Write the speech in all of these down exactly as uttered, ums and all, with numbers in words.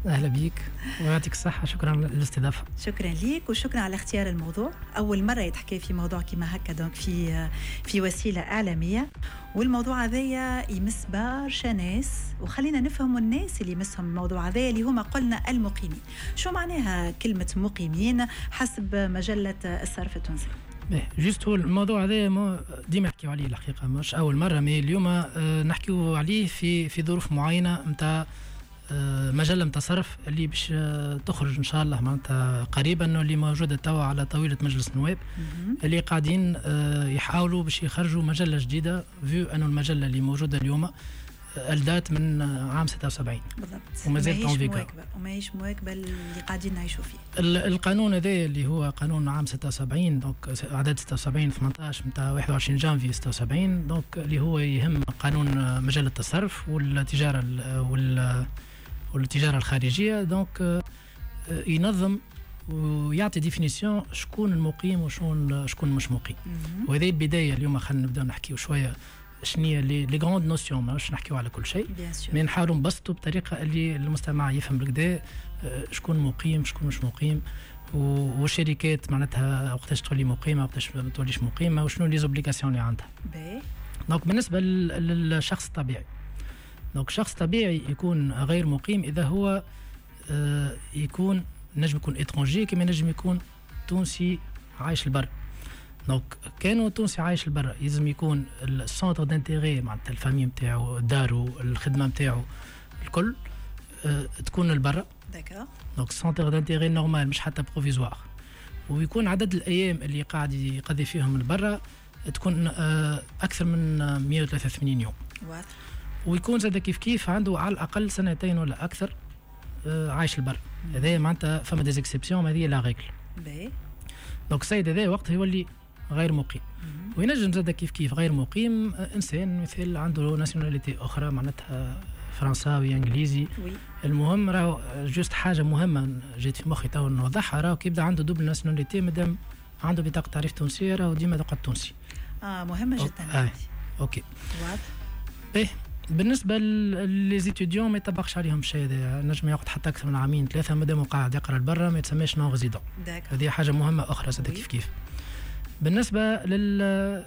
أهلا بيك ويعطيك الصحة. شكرا على الاستضافة. شكرا ليك وشكرا على اختيار الموضوع. أول مرة يتحكي في موضوع كما هكا دونك في في وسيلة إعلامية، والموضوع هذايا يمس برشا ناس، وخلينا نفهموا الناس اللي يمسهم الموضوع هذايا اللي هما قلنا المقيمين. شو معناها كلمة مقيمين حسب مجلة الصرف التونسي؟ جوست هو الموضوع هذا ديما نحكيو عليه الحقيقة، مش أول مرة، مي اليوم نحكيو عليه في في ظروف معينة متاع مجلة متاع صرف اللي باش تخرج إن شاء الله معناتها قريبا، اللي موجودة توا على طاولة مجلس النواب، اللي قاعدين يحاولوا باش يخرجوا مجلة جديدة، فيو أنه المجلة اللي موجودة اليوم الدات من عام ستة وسبعين بالضبط، وما زالت مواكبة وماهيش مواكبة اللي قاعدين نعيشوا فيه. القانون هذا اللي هو قانون عام ستة وسبعين، دونك عدد ستة وسبعين ثمانية عشر نتاع واحد وعشرين جانفي ستة وسبعين، دونك اللي هو يهم قانون مجلة الصرف والتجارة وال والتجارة الخارجية، دونك ينظم ويعطي ديفينيسيون شكون المقيم وشكون شكون مش مقيم. وهذه البداية. اليوم خلينا نبدأ نحكيو شوية شنية لي لي غروند نوسيون، ماش نحكيو على كل شيء، مي نحاولوا نبسطوا بطريقة اللي المستمع يفهم بالكدا شكون مقيم شكون مش مقيم، والشركات معناتها وقتاش تولي مقيمة وقتاش ما توليش مقيمة، وشنو لي زوبليغاسيون اللي عندها. دونك بالنسبة للشخص الطبيعي، دونك شخص طبيعي يكون غير مقيم إذا هو آه يكون نجم يكون إترونجي، كما نجم يكون تونسي عايش البر. دونك كانوا تونسي عايش البر يلزم يكون السونتر دانتيغي معناتها الفامي نتاعو، دارو، الخدمة نتاعو الكل آه تكون البر. داكور. دونك سونتر دانتيغي نورمال مش حتى بروفيزوار، ويكون عدد الأيام اللي قاعد يقضي فيهم البر تكون آه أكثر من مئة وثلاثة وثمانين يوم. واضح. ويكون زاد كيف كيف عنده على الأقل سنتين ولا أكثر آه عايش البر. هذا معناتها فما دي زيكسيبسيون، هذه لا ريغل. باهي. دونك السيد هذا وقت هو اللي غير مقيم. وينجم زاد كيف كيف غير مقيم آه إنسان مثل عنده ناسيوناليتي أخرى معناتها فرنساوي انجليزي. وي. المهم راهو جوست حاجة مهمة جات في مخي تو نوضحها، راهو كيبدا عنده دوبل ناسيوناليتي مادام عنده بطاقة تعريف تونسية راهو ديما تقعد تونسي. اه مهمة جدا. آه. اوكي. واضح. باهي. بالنسبة للزيتيديون ما يطبقش عليهم شيء، هذا نجم ياخذ حتى أكثر من عامين ثلاثة مادام قاعد يقرا لبرا، ما يتسماش نون ريزيدون. هذه حاجة مهمة أخرى زاد كيف كيف. بالنسبة لل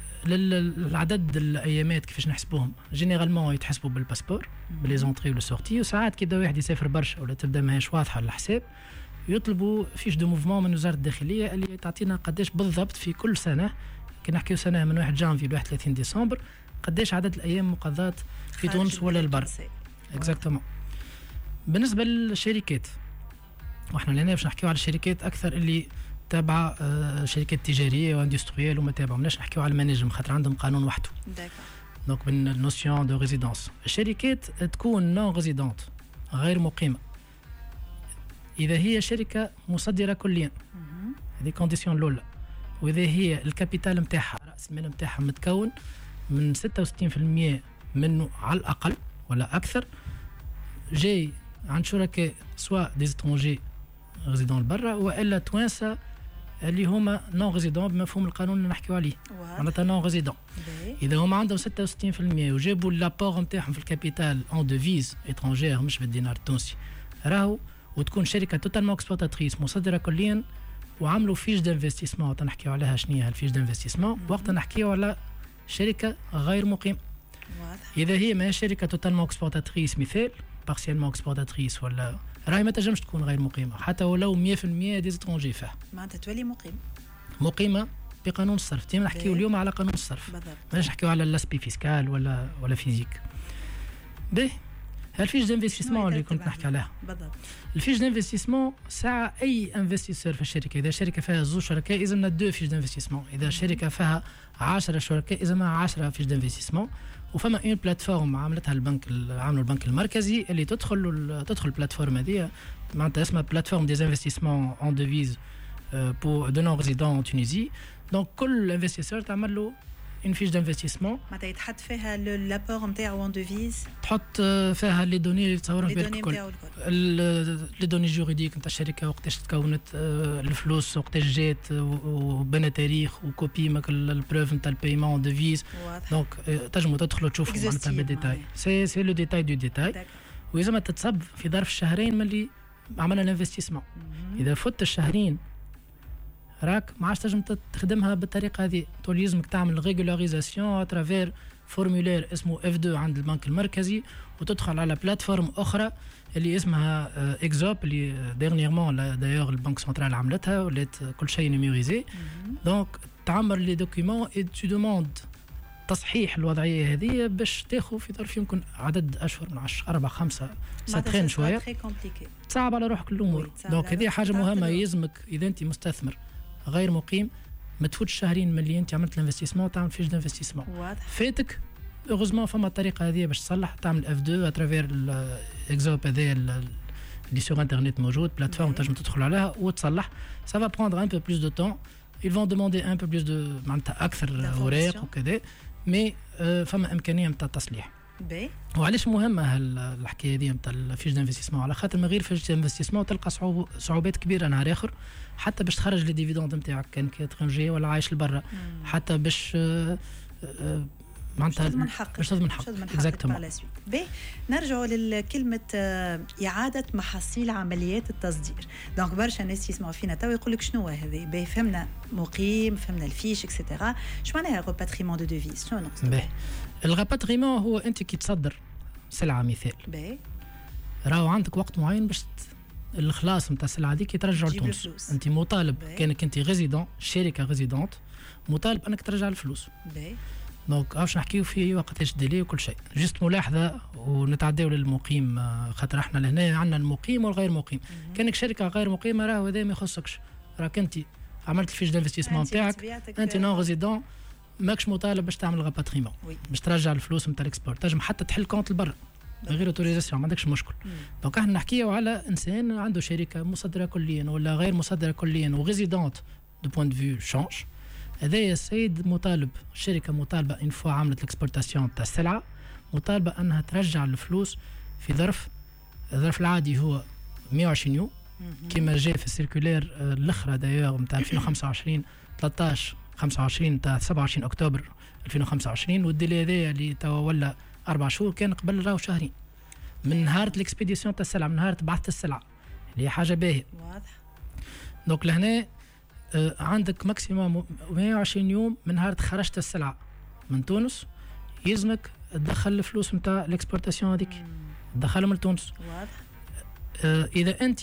للعدد الأيامات كيفاش نحسبوهم، جينيرالمون يتحسبوا بالباسبور بلي زونطري ولا سورتي، وساعات كيبدا واحد يسافر برشا ولا تبدا ماهيش واضحة الحساب يطلبوا فيش دو موفمون من وزارة الداخلية اللي تعطينا قداش بالضبط في كل سنة، كي نحكيو سنة من واحد جانفي ل واحد وثلاثين ديسمبر قداش عدد الأيام مقضات في تونس ولا البر. اكزاكتومون. بالنسبة للشركات، واحنا لهنا باش نحكيو على الشركات أكثر اللي تابعة آه شركات تجارية واندستريال وما تابعة، مناش نحكيو على المناجم خاطر عندهم قانون وحده. دونك من النوسيون دو ريزيدونس. الشركات تكون نون ريزيدونت غير مقيمة إذا هي شركة مصدرة كليا، هذه كونديسيون الأولى، وإذا هي الكابيتال نتاعها رأس المال نتاعها متكون من ستة وستين بالمئة منه على الأقل ولا أكثر جاي عند شركاء سواء دي سترونجي ريزيدون البرة وإلا توانسة اللي هما نون ريزيدون بمفهوم القانون اللي نحكيو عليه، معناتها نون ريزيدون. إذا هما عندهم ستة وستين بالمئة وجابوا لابور نتاعهم في الكابيتال أون ديفيز إترونجير مش بالدينار التونسي راهو، وتكون شركة توتالمون اكسبلوطاتريس مصدرة كليا وعملوا فيش دانفستيسمون، تنحكيو عليها شنو هي الفيش دانفستيسمون، وقت نحكيو على شركة غير مقيم. إذا هي ما شركة توتالمون اكسبلوطاتريس مثال بارسيالمون اكسبلوطاتريس ولا راهي ما تنجمش تكون غير مقيمة حتى ولو مئة بالمئة دي زيترونجي فيها، معناتها تولي مقيم مقيمة بقانون الصرف. ديما نحكيو اليوم على قانون الصرف، ماناش نحكيو على لاسبي فيسكال ولا ولا فيزيك. باهي. الفيش دانفستيسمون اللي كنت نحكي عليها بالضبط. الفيش دانفستيسمون ساعة أي انفستيسور في الشركة، إذا شركة فيها زوج شركاء إذا لنا دو فيش دانفستيسمون، إذا شركة فيها عشرة شركاء إذا لنا عشرة فيش دانفستيسمون. وفما اون بلاتفورم عملتها البنك عامله البنك المركزي اللي تدخل تدخل البلاتفورم هذه معناتها اسمها بلاتفورم دي انفستيسمون اون ديفيز بور دو نون ريزيدون تونيزي. دونك كل انفستيسور تعمل له اون فيش دانفستيسمون، معناتها يتحط فيها لابور نتاعو اون ديفيز، تحط فيها لي دوني اللي تصورهم في بالك الكل، لي دوني جوريديك نتاع الشركه وقتاش تكونت، الفلوس وقتاش جات وبنى تاريخ وكوبي ماك البروف نتاع البايمون ديفيز. دونك تنجموا تدخلوا تشوفوا معناتها بالديتاي، سي سي لو ديتاي دو ديتاي. ويلزم تتصب في ظرف الشهرين من اللي عملنا الانفستيسمون. اذا فوت الشهرين راك ما عادش تنجم تخدمها بالطريقه هذه، تولي لازمك تعمل ريغولاريزاسيون اترافير فورمولير اسمه اف اثنين عند البنك المركزي، وتدخل على بلاتفورم اخرى اللي اسمها اكزوب اللي ديرنييرمون دايوغ البنك سنترال عملتها ولات كل شيء نيميريزي. دونك تعمر لي دوكيومون اي تو دوموند تصحيح الوضعيه هذه باش تاخذ في ظرف يمكن عدد اشهر من عشرة أربعة خمسة ساترين شويه، تصعب على روحك الامور. دونك هذه حاجه مهمه، يلزمك اذا انت مستثمر غير مقيم ما تفوتش شهرين من اللي انت عملت الانفستيسمون تعمل فيش الانفستيسمون فاتك. اوغوزمون فما الطريقه هذه باش تصلح، تعمل اف اثنين اترافير الاكزوب هذا اللي سور انترنت موجود بلاتفورم تنجم تدخل عليها وتصلح. ça va prendre un peu plus de temps, ils vont demander un peu plus de معناتها اكثر اوراق وكذا، مي فما امكانيه نتاع التصليح. باهي. وعلاش مهمه الحكايه هذه نتاع الفيش دانفستيسمون؟ على خاطر من غير فيش دانفستيسمون تلقى صعوب صعوبات كبيره نهار اخر، حتى باش تخرج لي ديفيدوند نتاعك كان كترنجي ولا عايش لبرا، حتى باش معناتها باش تضمن حق اكزاكتومون. باهي نرجعوا للكلمه اعاده محاصيل عمليات التصدير. دونك برشا ناس يسمعوا فينا تو يقول لك شنو هذا؟ باهي فهمنا مقيم، فهمنا الفيش اكسيتيرا، شو معناها ريباتريمون دو ديفيز؟ شنو نقصد؟ باهي الريباتريمون هو انت كي تصدر سلعه مثال، باهي راهو عندك وقت معين باش الخلاص نتاع السلعه هذيك ترجع لتونس. انت مطالب كانك انت ريزيدون شركه ريزيدونت مطالب انك ترجع الفلوس. باهي دونك باش نحكيو في وقتاش ديلي وكل شيء. جست ملاحظه ونتعداو للمقيم، خاطر احنا لهنا عندنا المقيم والغير مقيم. كانك شركه غير مقيمه راهو هذا ما يخصكش، راك انت عملت الفيش دانفستيسمون نتاعك، انت نون ريزيدون ماكش مطالب باش تعمل راباتريمون باش ترجع الفلوس نتاع الاكسبورت، تنجم حتى تحل كونت لبرا غير اوتوريزاسيون ما عندكش مشكل. دونك احنا نحكيو على انسان عنده شركه مصدره كليا ولا غير مصدره كليا وريزيدونت دو بوين دو فيو شونج، هذايا السيد مطالب، الشركه مطالبه ان فوا عملت الاكسبورتاسيون تاع السلعه مطالبه انها ترجع الفلوس في ظرف الظرف العادي هو مئة وعشرين يوم كما جاء في السيركولير الاخرى دايوغ نتاع ألفين وخمسة وعشرين ثلاثة عشر خمسة وعشرين تاع سبعة وعشرين اكتوبر ألفين وخمسة وعشرين، والديلي هذايا اللي توا ولا اربع شهور كان قبل راهو شهرين من نهار الاكسبيديسيون تاع السلعه، من نهار بعث السلعه اللي هي حاجه باهيه. واضح. دونك لهنا آه عندك ماكسيموم مئة وعشرين يوم من نهار خرجت السلعه من تونس، يلزمك تدخل الفلوس نتاع الاكسبورتاسيون هذيك تدخلهم لتونس. واضح. آه اذا انت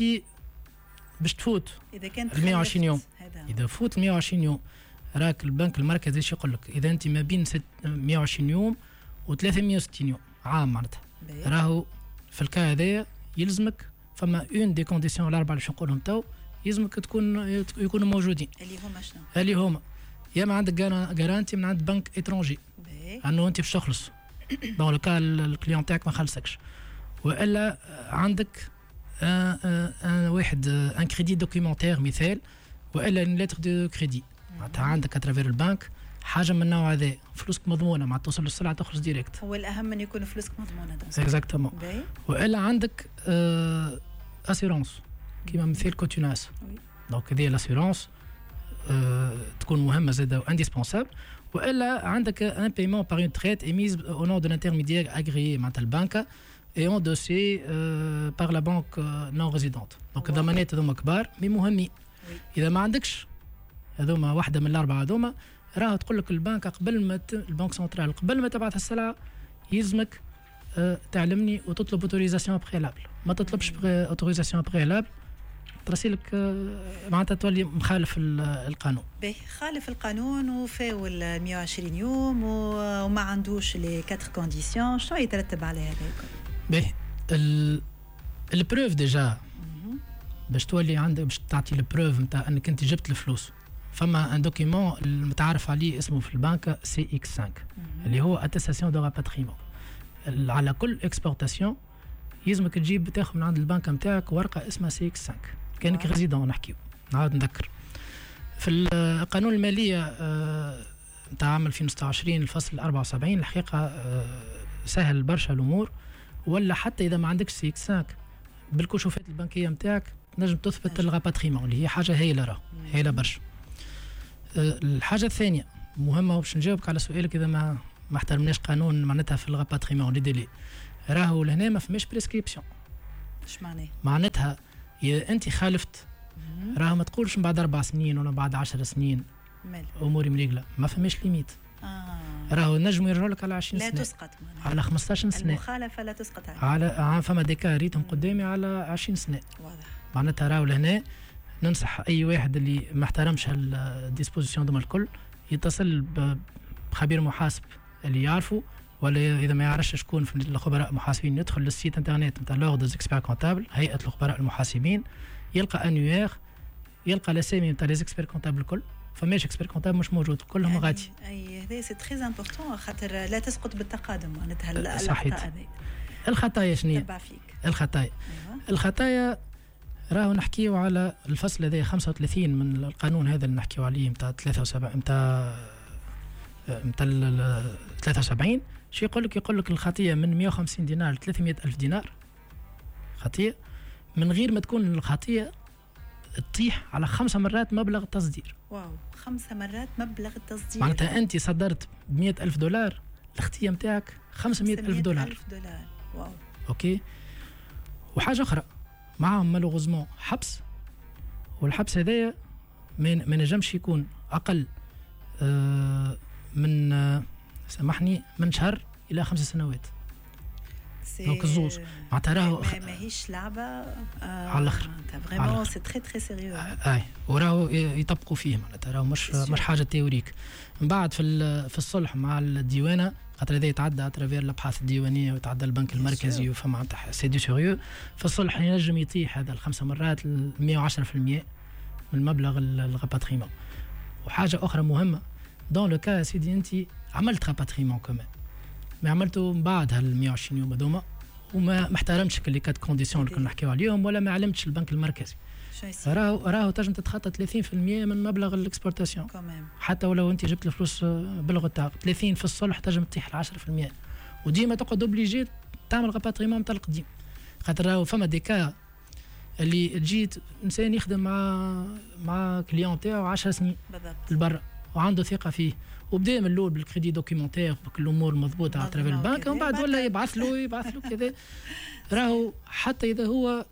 باش تفوت اذا كانت مئة وعشرين يوم، اذا فوت مئة وعشرين يوم راك البنك المركزي ايش يقول لك؟ اذا انت ما بين مئة وعشرين يوم وثلاثمئة وستين يوم عام معناتها، راهو في الكا هذايا يلزمك فما اون دي كونديسيون الاربعه اللي باش نقولهم تو يلزمك تكون يكونوا موجودين. اللي هما شنو؟ اللي هما يا ما عندك جارانتي من عند بنك اترونجي انه انت باش تخلص دون لو كا الكليون تاعك ما خلصكش، والا عندك ان ان واحد ان كريدي دوكيومونتير مثال، والا ان لتر دو كريدي معناتها عندك اترافير البنك حاجه من النوع هذا، فلوسك مضمونه مع توصل للسلعه تخلص ديريكت. هو الاهم ان يكون فلوسك مضمونه. اكزاكتومون. والا عندك آه اسيرونس كيما مثال كوتوناس. دونك هذه الاسيرونس آه تكون مهمه زاده وانديسبونسابل. والا عندك ان بايمون باغ اون تريت ايميز او نون دو لانترميديير اغريي معناتها البنكه اي اون دوسي باغ لا بانك نون ريزيدونت. دونك الضمانات هذوما كبار مي مهمين. اذا ما عندكش هذوما واحده من الاربعه هذوما راهو تقول لك البنك قبل ما ت... البنك سنترال قبل ما تبعث السلعه يلزمك أه تعلمني وتطلب اوتوريزاسيون بريلابل. ما تطلبش اوتوريزاسيون بريلابل ترسلك أه معناتها تولي مخالف القانون. باهي خالف القانون وفاول مئة وعشرين يوم وما عندوش لي كاتر كونديسيون، شنو يترتب على هذا؟ باهي البروف ديجا باش تولي عندك باش تعطي البروف نتاع انك انت جبت الفلوس. فما ان دوكيمون المتعارف عليه اسمه في البنك سي اكس خمسة اللي هو اتستاسيون دو راباتريمون. على كل اكسبورتاسيون يلزمك تجيب تاخذ من عند البنك نتاعك ورقه اسمها سي اكس خمسة كانك ريزيدون. نحكيو نعاود نذكر في القانون الماليه نتاع عام ألفين وستة وعشرين الفصل أربعة وسبعين الحقيقه سهل برشا الامور، ولا حتى اذا ما عندكش سي اكس خمسة بالكشوفات البنكيه نتاعك تنجم تثبت الراباتريمون اللي هي حاجه هايله راه هايله برشا. الحاجه الثانيه مهمه باش نجاوبك على سؤالك اذا ما ما احترمناش قانون معناتها في الراباتريمون لي ديلي. راهو لهنا ما فماش بريسكريبسيون. اش معناه؟ معناتها اذا انت خالفت راهو ما تقولش من بعد اربع سنين ولا بعد عشر سنين مال اموري مريقله، ما فماش ليميت. آه. راهو نجموا يرجعوا لك على عشرين لا سنه، لا تسقط معناها على خمسطاش سنه، المخالفه لا تسقط على على فما ديكا ريتهم قدامي على عشرين سنه. واضح. معناتها راهو لهنا ننصح اي واحد اللي ما احترمش الديسبوزيسيون دوما الكل يتصل بخبير محاسب اللي يعرفه، ولا اذا ما يعرفش شكون في الخبراء المحاسبين يدخل للسيت انترنت نتاع لوغ دو اكسبير كونتابل، هيئه الخبراء المحاسبين، يلقى انوير، يلقى الاسامي نتاع لي اكسبير كونتابل الكل. فماش اكسبير كونتابل مش موجود، كلهم يعني غادي. اي هذا سي تري امبورطون خاطر لا تسقط بالتقادم معناتها الأخطاء هذه. الخطايا شنو هي؟ الخطايا أيوة. الخطايا راهو نحكيو على الفصل هذا خمسة وثلاثين من القانون هذا اللي نحكيو عليه نتاع ثلاثة وسبعين نتاع نتاع ثلاثة وسبعين. شو يقول لك؟ يقول لك الخطيه من مئة وخمسين دينار ل ثلاثمئة ألف دينار خطيه، من غير ما تكون الخطيه تطيح على خمس مرات مبلغ التصدير. واو، خمس مرات مبلغ التصدير. معناتها انت صدرت ب مئة ألف دولار، الخطيه نتاعك خمسمئة ألف دولار. ألف دولار. واو. اوكي. وحاجه اخرى معهم مالوغوزمون حبس، والحبس هذايا ما نجمش يكون اقل آه من آه سامحني من شهر الى خمس سنوات. دونك الزوز معناتها راهو ماهيش لعبه آه على الاخر، فريمون سي تري تري سيريو. اي وراهو يطبقوا فيه معناتها راهو مش مش حاجه تيوريك. من بعد في في الصلح مع الديوانه، خاطر هذا يتعدى اترافير الابحاث الديوانيه ويتعدى البنك المركزي وفما معناتها سي دو سيريو. في الصلح ينجم يطيح هذا الخمسه مرات ل مئة وعشرة بالمئة من مبلغ الراباتريمون. وحاجه اخرى مهمه، دون لو كا سيدي انت عملت راباتريمون كمان، ما عملته من بعد هال مئة وعشرين يوم هذوما وما ما احترمتش لي كات كونديسيون اللي كنا نحكيو عليهم، ولا ما علمتش البنك المركزي، راهو راهو تنجم تتخطى ثلاثين بالمئة من مبلغ الاكسبورتاسيون. حتى ولو انت جبت الفلوس بالغتاق ثلاثين في الصلح تنجم تطيح ل عشرة بالمئة، وديما تقعد اوبليجي تعمل راباتريمون نتاع القديم. خاطر راهو فما ديكا اللي جيت انسان يخدم مع مع كليون تاعو عشر سنين بالبرا وعنده ثقه فيه، وبدا من الاول بالكريدي دوكيومونتير بكل الامور مضبوطه على ترافير البنك، ومن بعد ولا يبعث له يبعث له كذا. راهو حتى اذا هو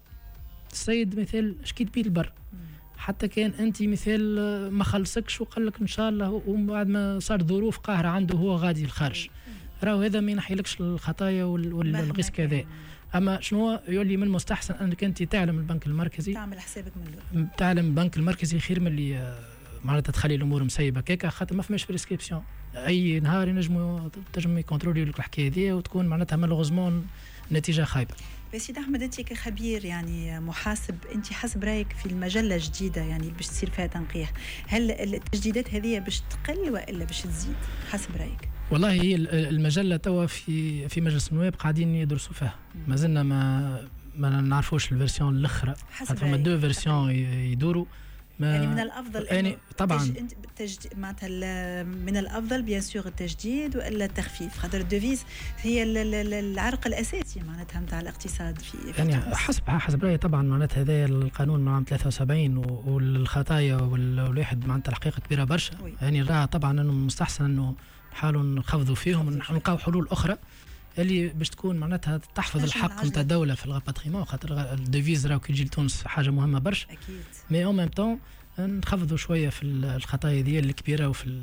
السيد مثال شكيت بيه البر، حتى كان انت مثال ما خلصكش وقال لك ان شاء الله، ومن بعد ما صار ظروف قاهره عنده هو غادي الخارج، راهو هذا ما ينحيلكش الخطايا والريسك هذا. اما شنو يولي من المستحسن انك انت تعلم البنك المركزي، تعمل حسابك من الاول، تعلم البنك المركزي خير من اللي معناتها تخلي الامور مسيبه كيكا، خاطر ما فماش بريسكريبسيون. اي نهار ينجموا تنجم يكونتروليو لك الحكايه هذه وتكون معناتها مالوغوزمون نتيجه خايبه. بس سيدي احمد، انت كخبير يعني محاسب، انت حسب رايك في المجله الجديده يعني باش تصير فيها تنقيح، هل التجديدات هذه باش تقل والا باش تزيد حسب رايك؟ والله هي المجله توا في في مجلس النواب قاعدين يدرسوا فيها، ما زلنا ما ما نعرفوش الفيرسيون الاخرى، فما دو فيرسيون يدوروا. يعني من الافضل يعني طبعا تجد... معناتها من الافضل بيان سور التجديد والا التخفيف، خاطر الديفيز هي العرق الاساسي معناتها نتاع الاقتصاد في يعني حسب حسب رايي طبعا معناتها هذا القانون من عام ثلاثة وسبعين والخطايا والواحد معناتها الحقيقه كبيره برشا. يعني راه طبعا انه مستحسن انه نحاولوا نخفضوا فيهم ونلقاو حلول اخرى اللي باش تكون معناتها تحفظ الحق نتاع الدوله في الراباتريمون، خاطر الديفيز راهو كي تجي لتونس حاجه مهمه برشا اكيد، مي او ميم طون نخفضوا شويه في الخطايا ديال الكبيره وفي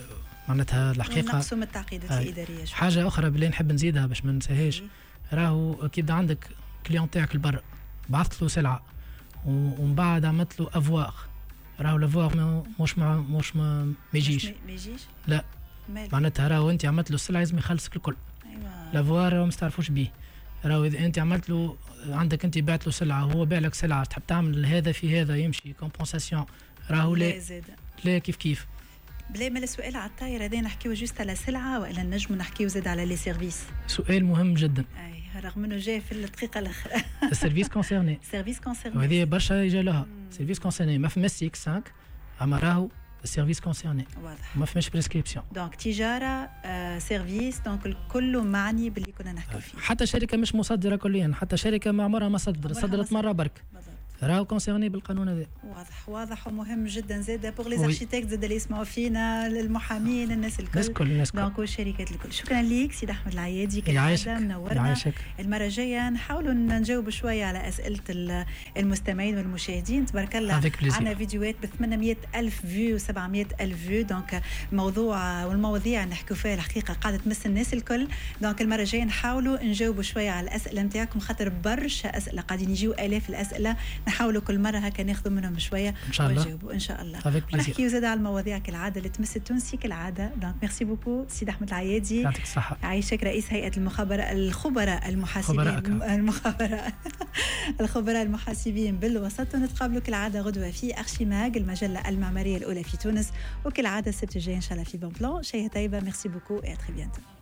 معناتها الحقيقه ونقصوا من التعقيدات الاداريه. حاجه اخرى باللي نحب نزيدها باش ما ننساهاش، راهو كي يبدا عندك كليون تاعك البر بعثت له سلعه ومن بعد عملت له افواغ، راهو الافواغ مش مع مش ما يجيش ما يجيش لا معناتها راهو انت عملت له السلعه لازم يخلصك الكل. ايوه لافوار راهو ما تعرفوش بيه، راهو اذا انت عملت له عندك انت بعت له سلعه وهو باع لك سلعه تحب تعمل هذا في هذا يمشي كومبونساسيون، راهو لا لا كيف كيف. بلا ما السؤال على الطاير هذا نحكيو جوست على سلعه ولا نجموا نحكيو زاد على لي سيرفيس؟ سؤال مهم جدا. اي رغم انه جاي في الدقيقه الاخرى. السيرفيس كونسيرني سيرفيس كونسيرني وهذه برشا يجي لها سيرفيس كونسيرني، ما في سي اكس خمسة اما راهو السيرفيس كونسيرني واضح، ما فماش بريسكريبسيون. دونك تجاره آه سيرفيس، دونك الكل معني باللي كنا نحكيو فيه. حتى شركه مش مصدره كليا، حتى شركه ما عمرها ما صدرت، صدرت مره برك راهو كونسيرني بالقانون هذا. واضح واضح ومهم جدا زاده بوغ لي اركيتكت زاد اللي يسمعوا فينا، المحامين، الناس الكل، الناس الكل الناس الكل دونك والشركات الكل. شكرا ليك سيد احمد العيادي، كالعاده منورنا. المره الجايه نحاولوا نجاوب شويه على اسئله المستمعين والمشاهدين. تبارك الله عندنا فيديوهات ب ثمانمئة ألف فيو وسبعمئة ألف فيو، دونك موضوع والمواضيع نحكوا فيها الحقيقه قاعده تمس الناس الكل. دونك المره الجايه نحاولوا نجاوبوا شويه على الاسئله نتاعكم، خاطر برشا اسئله قاعدين يجيو الاف الاسئله، نحاولوا كل مره هكا ناخذوا منهم شويه ان شاء الله ونجاوبوا ان شاء الله. نحكيو زاد على المواضيع كالعاده اللي تمس التونسي كالعاده. دونك ميرسي بوكو سيد احمد العيادي، يعطيك الصحه. عايشك رئيس هيئه المخابره الخبراء المحاسبين المخابره الخبراء المحاسبين بالوسط. ونتقابلوا كالعاده غدوه في ارشيماج المجله المعماريه الاولى في تونس، وكالعاده السبت الجاي ان شاء الله في بون بلان. شيء طيبه، ميرسي بوكو اي تري بيانتو.